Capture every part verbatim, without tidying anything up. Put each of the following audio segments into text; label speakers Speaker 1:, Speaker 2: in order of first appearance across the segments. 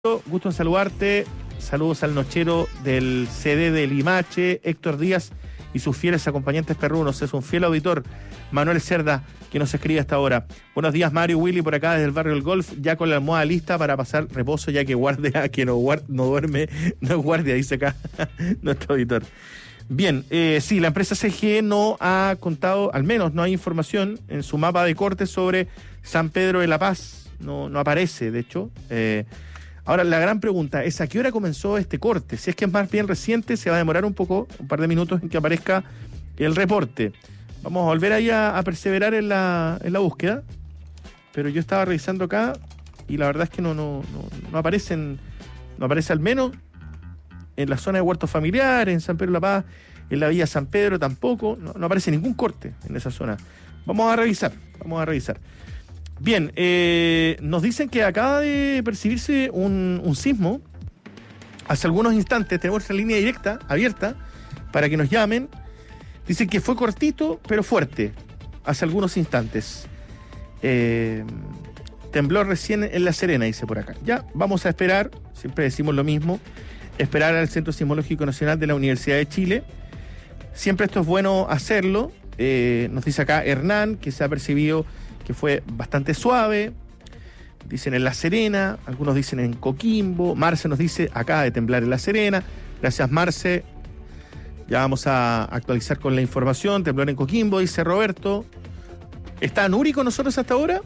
Speaker 1: Gusto en saludarte. Saludos al nochero del C D de Limache, Héctor Díaz, y sus fieles acompañantes perrunos. Es un fiel auditor, Manuel Cerda, que nos escribe hasta ahora. Buenos días, Mario Willy, por acá desde el barrio del Golf, ya con la almohada lista para pasar reposo, ya que guardia, que no, guard, no duerme, no es guardia, dice acá nuestro auditor. Bien, eh, sí, la empresa C G no ha contado, al menos no hay información en su mapa de cortes sobre San Pedro de la Paz. No, no aparece, de hecho. Eh, Ahora, la gran pregunta es: ¿a qué hora comenzó este corte? Si es que es más bien reciente, se va a demorar un poco, un par de minutos en que aparezca el reporte. Vamos a volver ahí a, a perseverar en la, en la búsqueda. Pero yo estaba revisando acá y la verdad es que no, no, no, no aparecen, no aparece al menos en la zona de huertos familiares, en San Pedro de la Paz, en la Villa San Pedro tampoco, no, no aparece ningún corte en esa zona. Vamos a revisar, vamos a revisar. Bien, eh, nos dicen que acaba de percibirse un, un sismo hace algunos instantes. Tenemos nuestra línea directa abierta para que nos llamen. Dicen que fue cortito, pero fuerte, hace algunos instantes. Eh, tembló recién en La Serena, dice por acá. Ya, vamos a esperar, siempre decimos lo mismo, esperar al Centro Sismológico Nacional de la Universidad de Chile. Siempre esto es bueno hacerlo. Eh, nos dice acá Hernán que se ha percibido que fue bastante suave, dicen en La Serena, algunos dicen en Coquimbo. Marce nos dice, acaba de temblar en La Serena. Gracias, Marce. Ya vamos a actualizar con la información. Temblor en Coquimbo, dice Roberto. ¿Está Nuri con nosotros hasta ahora?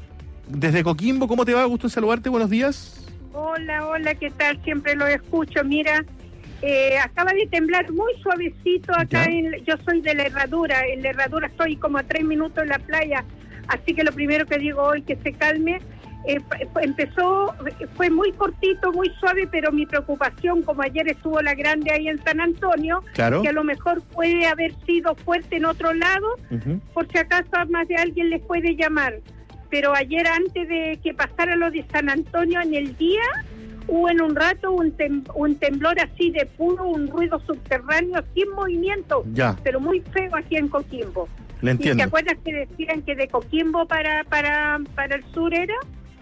Speaker 1: Desde Coquimbo, ¿cómo te va? Gusto en saludarte, buenos días.
Speaker 2: Hola, hola, ¿qué tal? Siempre lo escucho. Mira, eh, acaba de temblar muy suavecito acá. En, yo soy de La Herradura. En La Herradura estoy como a tres minutos en la playa. Así que lo primero que digo hoy, que se calme. Eh, empezó, fue muy cortito, muy suave, pero mi preocupación, como ayer estuvo la grande ahí en San Antonio, claro, que a lo mejor puede haber sido fuerte en otro lado, uh-huh. Por si acaso a más de alguien les puede llamar. Pero ayer, antes de que pasara lo de San Antonio, en el día, hubo en un rato un, tem- un temblor así de puro, un ruido subterráneo, sin movimiento, ya, pero muy feo aquí en Coquimbo.
Speaker 1: Le entiendo.
Speaker 2: ¿Y te acuerdas que decían que de Coquimbo para para para el sur era?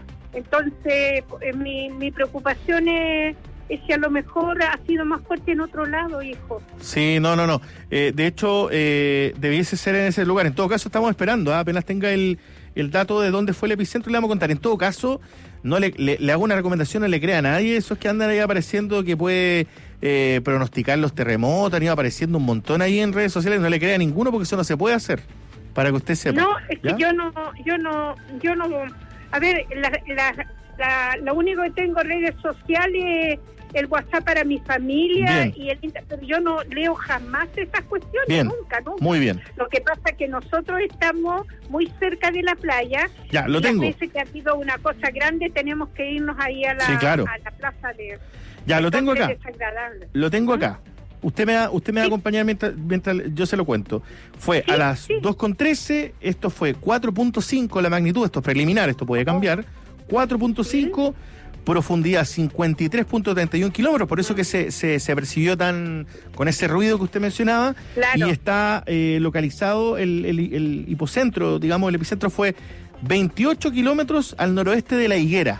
Speaker 2: Entonces, eh, mi, mi preocupación es, es que a lo mejor ha sido más fuerte en otro lado, hijo.
Speaker 1: Sí, no, no, no. Eh, de hecho, eh, debiese ser en ese lugar. En todo caso, estamos esperando, ¿eh? Apenas tenga el, el dato de dónde fue el epicentro, le vamos a contar. En todo caso, no le, le, le hago una recomendación, no le crea a nadie esos que andan ahí apareciendo que puede eh, pronosticar los terremotos. Han ido apareciendo un montón ahí en redes sociales. No le crea a ninguno porque eso no se puede hacer, para que usted sepa.
Speaker 2: No, es que
Speaker 1: ¿ya?
Speaker 2: yo no, yo no, yo no... A ver, la, la, la, lo único que tengo en redes sociales, el WhatsApp para mi familia. Bien. Y el pero yo no leo jamás esas cuestiones. Bien. Nunca, nunca.
Speaker 1: Muy bien.
Speaker 2: Lo que pasa es que nosotros estamos muy cerca de la playa.
Speaker 1: Ya, lo
Speaker 2: y
Speaker 1: tengo.
Speaker 2: Las veces que ha habido una cosa grande, tenemos que irnos ahí a la,
Speaker 1: sí, claro,
Speaker 2: a la plaza de...
Speaker 1: Ya, lo tengo acá. Lo tengo acá. Usted me va, usted me va sí. a acompañar mientras, mientras yo se lo cuento. Fue sí, a las sí. dos con trece, esto fue cuatro punto cinco la magnitud, esto es preliminar, esto puede cambiar. cuatro punto cinco, sí. Profundidad cincuenta y tres punto treinta y uno kilómetros, por eso que se, se, se percibió tan con ese ruido que usted mencionaba. Claro. Y está eh, localizado el, el, el hipocentro, digamos, el epicentro fue veintiocho kilómetros al noroeste de La Higuera.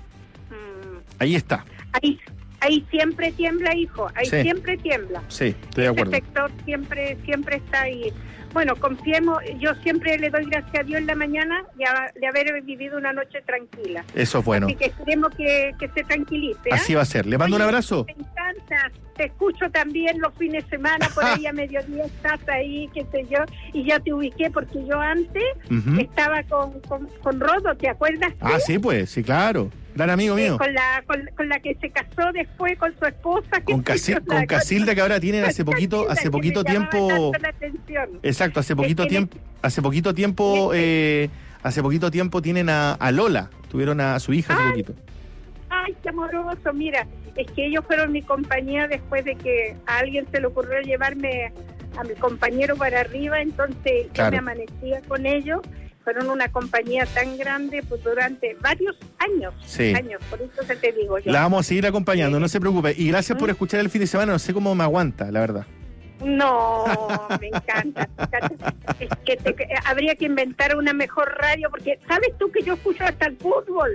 Speaker 1: Mm. Ahí está.
Speaker 2: Ahí Ahí siempre tiembla, hijo, ahí sí. siempre tiembla.
Speaker 1: Sí, estoy de acuerdo.
Speaker 2: Ese sector siempre, siempre está ahí. Bueno, confiemos, yo siempre le doy gracias a Dios en la mañana de, de haber vivido una noche tranquila.
Speaker 1: Eso es bueno.
Speaker 2: Así que esperemos que, que se tranquilice. ¿eh?
Speaker 1: Así va a ser. Le mando Oye, un abrazo.
Speaker 2: Me encanta. Te escucho también los fines de semana, por ahí a mediodía estás ahí, qué sé yo, y ya te ubiqué porque yo antes uh-huh. estaba con, con, con Rodo, ¿te acuerdas?
Speaker 1: Ah, tú? Sí, pues, sí, claro. Gran amigo mío.
Speaker 2: Eh, con la con, con la que se casó después con su esposa.
Speaker 1: Con, Casil, con Casilda, que ahora tienen hace poquito hace poquito tiempo. Exacto, hace poquito tiempo hace poquito tiempo eh, hace poquito tiempo tienen a, a Lola. Tuvieron a su hija hace
Speaker 2: ay,
Speaker 1: poquito.
Speaker 2: Ay, qué amoroso. Mira, es que ellos fueron mi compañía después de que a alguien se le ocurrió llevarme a mi compañero para arriba, entonces claro. Yo me amanecía con ellos. Fueron una compañía tan grande pues durante varios años, sí. años, por eso se te digo yo.
Speaker 1: La vamos a seguir acompañando, sí. No se preocupe. Y gracias ¿Mm? por escuchar el fin de semana, no sé cómo me aguanta, la verdad.
Speaker 2: No, me encanta. Me encanta. Es que te, habría que inventar una mejor radio, porque ¿sabes tú que yo escucho hasta el fútbol?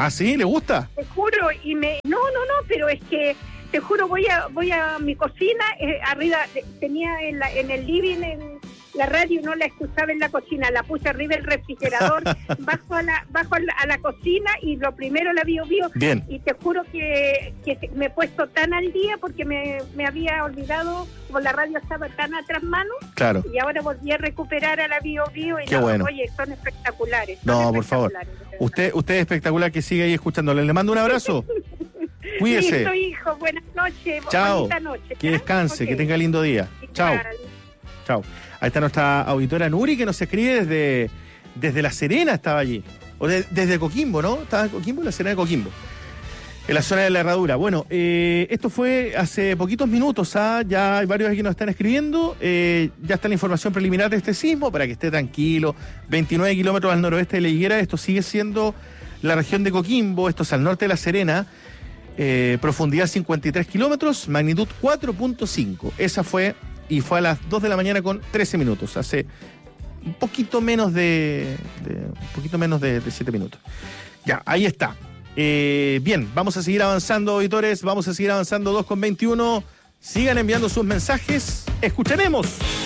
Speaker 1: ¿Ah, sí? ¿Le gusta?
Speaker 2: Te juro, y me... No, no, no, pero es que, te juro, voy a voy a mi cocina, eh, arriba, tenía en, la, en el living en la radio, no la escuchaba en la cocina, la puse arriba del refrigerador, bajo a la bajo a la, a la cocina y lo primero la Bio Bio.
Speaker 1: Bien.
Speaker 2: Y te juro que, que me he puesto tan al día porque me, me había olvidado, como la radio estaba tan atrás mano.
Speaker 1: Claro.
Speaker 2: Y ahora volví a recuperar a la Bio Bio y
Speaker 1: Qué
Speaker 2: no,
Speaker 1: bueno.
Speaker 2: Oye, son espectaculares. Son
Speaker 1: No, por favor. Usted, usted es espectacular, que siga ahí escuchándole. Le mando un abrazo. Cuídese.
Speaker 2: Listo, hijo. Buenas noches.
Speaker 1: Chao.
Speaker 2: Bonita noche.
Speaker 1: Que descanse,
Speaker 2: Ok.
Speaker 1: que tenga lindo día. Chao.
Speaker 2: Igual.
Speaker 1: Chao. Ahí está nuestra auditora Nuri, que nos escribe desde, desde La Serena, estaba allí. O de- desde Coquimbo, ¿no? Estaba en Coquimbo, La Serena de Coquimbo. En la zona de la Herradura. Bueno, eh, esto fue hace poquitos minutos, ¿ah? Ya hay varios aquí que nos están escribiendo. Eh, ya está la información preliminar de este sismo, para que esté tranquilo. veintinueve kilómetros al noroeste de La Higuera. Esto sigue siendo la región de Coquimbo. Esto es al norte de La Serena. Eh, profundidad cincuenta y tres kilómetros, magnitud cuatro punto cinco. Esa fue, y fue a las dos de la mañana con trece minutos. Hace un poquito menos de, de un poquito menos de, de siete minutos. Ya, ahí está. Eh, bien, vamos a seguir avanzando, auditores. Vamos a seguir avanzando, dos con veintiuno. Sigan enviando sus mensajes. Escucharemos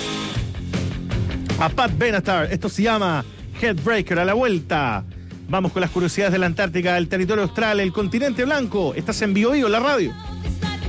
Speaker 1: a Pat Benatar. Esto se llama Headbreaker. A la vuelta vamos con las curiosidades de la Antártica, el territorio austral, el continente blanco. Estás en Bio Bio, la radio.